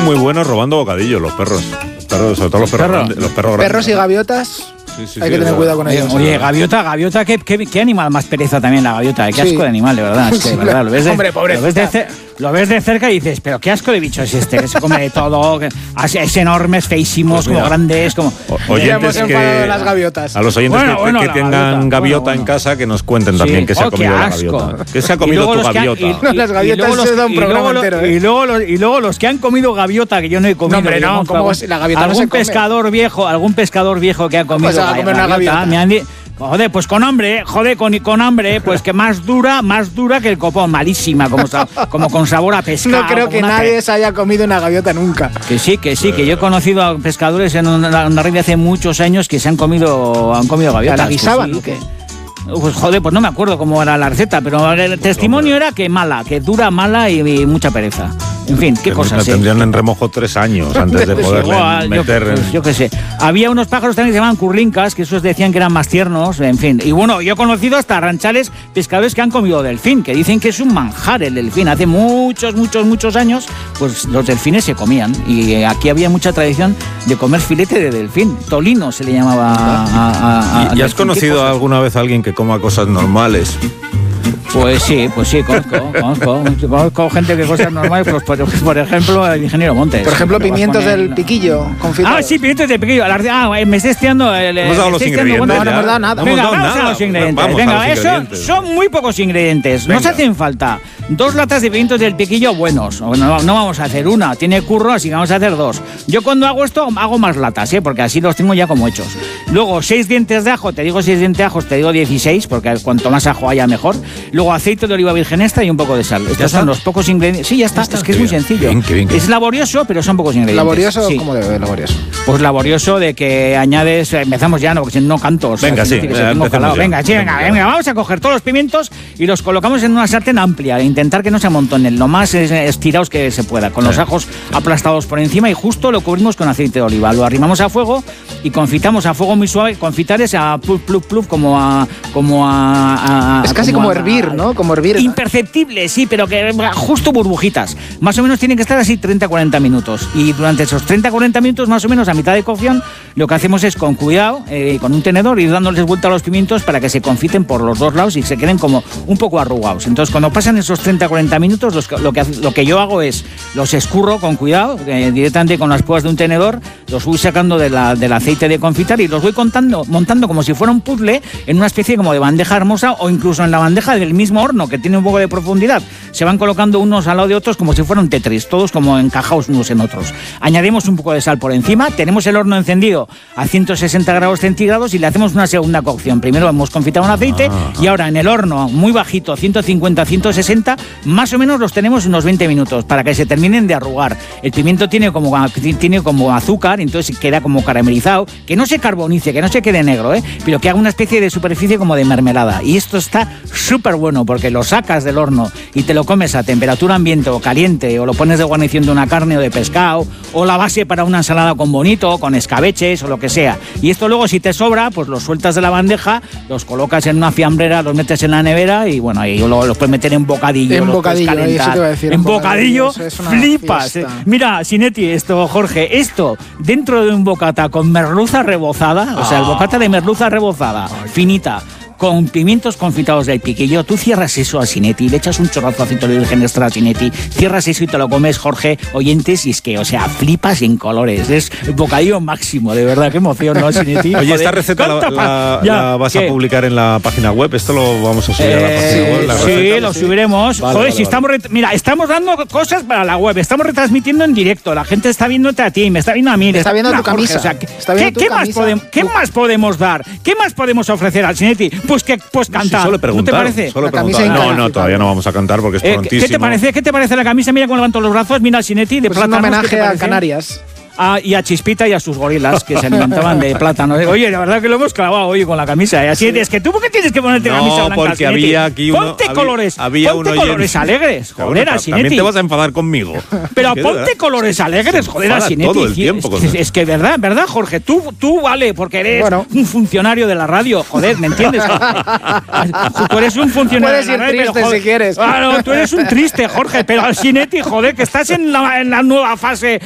muy buenos robando bocadillos, los perros. Sobre todo los perros grandes. Los perros grandes. Perros y gaviotas. Sí, Hay que tener cuidado con ellos. Oye, gaviota, ¿qué animal más pereza también la gaviota? Qué asco de animal, de verdad. Es que, de verdad, Hombre, pobrecita. Lo ves de cerca y dices, pero qué asco de bicho es este, que se come de todo, que es enormes, feísimos, Pues como grandes, como... Oyentes las gaviotas. A los oyentes que tengan gaviota en casa, que nos cuenten también qué se ha comido la gaviota. ¿Qué se ha comido tu gaviota? Las gaviotas se da un programa entero. Y luego los que han comido gaviota, que yo no he comido. No, hombre, no, ¿cómo la gaviota no se come? Algún pescador viejo que ha comido gaviota. Me han dicho... Joder, pues con hambre, con hambre, pues que más dura que el copón, malísima, como con sabor a pescado. No creo que nadie se haya comido una gaviota nunca. Que sí, que yo he conocido a pescadores en una red de hace muchos años que se han comido gaviotas. ¿La guisaban o qué? Pues joder, pues no me acuerdo cómo era la receta, pero el testimonio era que dura, mala y mucha pereza. En fin, qué cosas. Tendrían en remojo 3 años antes de poderle meter... Yo qué sé. Había unos pájaros también que se llamaban currincas, que esos decían que eran más tiernos, en fin. Y bueno, yo he conocido hasta ranchales pescadores que han comido delfín, que dicen que es un manjar el delfín. Hace muchos años, pues los delfines se comían. Y aquí había mucha tradición de comer filete de delfín. Tolino se le llamaba ¿Y has conocido alguna vez a alguien que coma cosas normales? Pues sí, conozco gente que cosas normales, pues por ejemplo el ingeniero Montes. Por ejemplo, pimientos del piquillo confitados. Sí, pimientos del piquillo. Me está estudiando hemos dado los ingredientes. No hemos dado nada. Venga, vamos a los ingredientes. Venga, eso son muy pocos ingredientes. Venga. Nos hacen falta 2 latas de pimientos del piquillo buenos. No vamos a hacer una, tiene curro, así que vamos a hacer 2. Yo cuando hago esto, hago más latas, porque así los tengo ya como hechos. Luego, 6 dientes de ajo, te digo 6 dientes de ajo, te digo 16, porque cuanto más ajo haya mejor. Luego aceite de oliva virgen extra y un poco de sal. Estos son los pocos ingredientes. Sí, ya está. Es que es muy sencillo. Bien. Es laborioso, pero son pocos ingredientes. ¿Laborioso? Sí. ¿Cómo debe laborioso? Pues laborioso de que añades... Empezamos ya, porque si no canto. Venga, sí. Venga, vamos a coger todos los pimientos y los colocamos en una sartén amplia. E intentar que no se amontonen, lo más estirados que se pueda. Con los ajos aplastados por encima y justo lo cubrimos con aceite de oliva. Lo arrimamos a fuego y confitamos a fuego muy suave. Confitar es a pluf, como a es casi como hervir, ¿no? Como hervir. Imperceptible, sí, pero que justo burbujitas. Más o menos tienen que estar así 30-40 minutos. Y durante esos 30-40 minutos, más o menos a mitad de cocción, lo que hacemos es con cuidado, con un tenedor, ir dándoles vuelta a los pimientos para que se confiten por los dos lados y se queden como un poco arrugados. Entonces, cuando pasan esos 30-40 minutos, lo que yo hago es los escurro con cuidado, directamente con las púas de un tenedor, los voy sacando del aceite de confitar y los voy montando como si fuera un puzzle en una especie como de bandeja hermosa o incluso en la bandeja del mismo horno, que tiene un poco de profundidad. Se van colocando unos al lado de otros como si fueran Tetris, todos como encajados unos en otros. Añadimos un poco de sal por encima, tenemos el horno encendido a 160 grados centígrados y le hacemos una segunda cocción. Primero hemos confitado un aceite y ahora en el horno muy bajito, 150-160, más o menos los tenemos unos 20 minutos para que se terminen de arrugar. El pimiento tiene como azúcar, entonces queda como caramelizado, que no se carbonice, que no se quede negro, pero que haga una especie de superficie como de mermelada. Y esto está súper bueno porque lo sacas del horno y te lo comes a temperatura ambiente o caliente, o lo pones de guarnición de una carne o de pescado, o la base para una ensalada con bonito, con escabeches o lo que sea. Y esto luego, si te sobra, pues los sueltas de la bandeja, los colocas en una fiambrera, los metes en la nevera y bueno, ahí luego los puedes meter en bocadillo. En bocadillo, eso te iba a decir. En bocadillo, flipas. Fiesta. Mira, Sinetti, Jorge, esto dentro de un bocata con merluza rebozada, o sea, el bocata de merluza rebozada, finita, con pimientos confitados del piquillo, tú cierras eso a Sinetti, le echas un chorrazo de aceite de virgen extra a Sinetti, cierras eso y te lo comes, Jorge, oyentes, y es que, o sea, flipas en colores, es el bocadillo máximo, de verdad, qué emoción, ¿no, Sinetti? Oye, esta receta la vas a publicar en la página web, esto lo vamos a subir a la página web. Sí, lo subiremos. Vale, joder, si estamos estamos dando cosas para la web, estamos retransmitiendo en directo, la gente está viéndote a ti, me está viendo a mí. Está viendo tu camisa. Jorge, o sea, ¿qué más podemos dar? ¿Qué más podemos ofrecer al Sinetti? Pues cantar. Sí, ¿no te parece? No, todavía no vamos a cantar porque es prontísimo. ¿Qué te parece la camisa? Mira cómo levanto los brazos, mira al Sinetti de plátano. Un homenaje a Canarias. Y a Chispita y a sus gorilas que se alimentaban de plátano. Oye, la verdad que lo hemos clavado hoy con la camisa. Y así es que tú, ¿por qué tienes que ponerte camisa blanca? Porque había aquí ponte colores alegres, joder, Sinetti. También te vas a enfadar conmigo. Pero ponte colores alegres, joder, Sinetti. Todo el tiempo. Es que verdad, Jorge, tú vale, porque eres un funcionario de la radio, joder, ¿me entiendes? Tú eres un funcionario de la radio. Puedes ir triste si quieres. Claro, tú eres un triste, Jorge, pero al Sinetti, joder, que estás en la nueva fase